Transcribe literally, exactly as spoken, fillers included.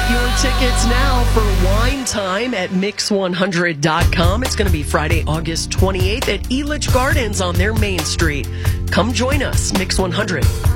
Get your tickets now for Wine Time at mix one hundred dot com. It's going to be Friday, August twenty-eighth at Elitch Gardens on their main street. Come join us, Mix one hundred.